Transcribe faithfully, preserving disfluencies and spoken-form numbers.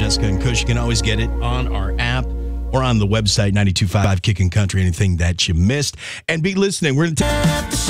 Jessica and Kush. You can always get it on our app or on the website, ninety-two point five Kickin' Country, anything that you missed. And be listening. We're going to